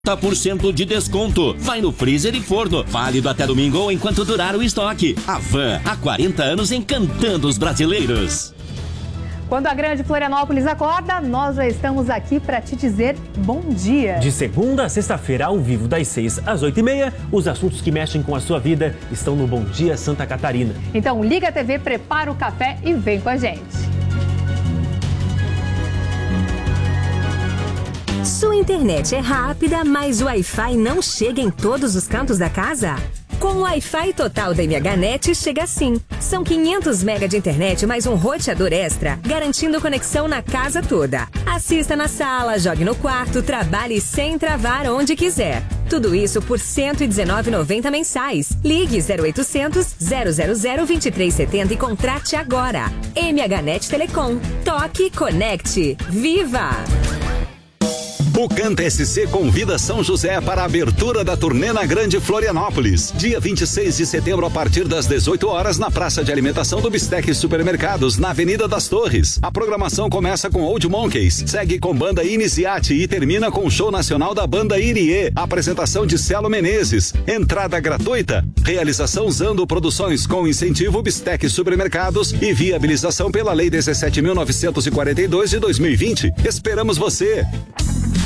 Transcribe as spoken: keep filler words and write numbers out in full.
cinquenta por cento de desconto. Vai no freezer e forno. Válido até domingo ou enquanto durar o estoque. Avan, há quarenta anos encantando os brasileiros. Quando a grande Florianópolis acorda, nós já estamos aqui para te dizer bom dia. De segunda a sexta-feira, ao vivo, das seis às oito e meia, os assuntos que mexem com a sua vida estão no Bom Dia Santa Catarina. Então liga a T V, prepara o café e vem com a gente. Sua internet é rápida, mas o Wi-Fi não chega em todos os cantos da casa? Com o Wi-Fi total da M H Net chega assim. São quinhentos megas de internet mais um roteador extra, garantindo conexão na casa toda. Assista na sala, jogue no quarto, trabalhe sem travar onde quiser. Tudo isso por cento e dezenove reais e noventa centavos mensais. Ligue zero oitocentos, zero zero zero, vinte e três setenta e contrate agora. M H Net Telecom. Toque, conecte. Viva! O Canta S C convida São José para a abertura da turnê na Grande Florianópolis. Dia vinte e seis de setembro, a partir das dezoito horas, na Praça de Alimentação do Bistec Supermercados, na Avenida das Torres. A programação começa com Old Monkeys, segue com Banda Iniciate e termina com o show nacional da Banda Irie. Apresentação de Celo Menezes. Entrada gratuita. Realização Zando Produções com incentivo Bistec Supermercados e viabilização pela Lei dezessete mil novecentos e quarenta e dois de dois mil e vinte. Esperamos você!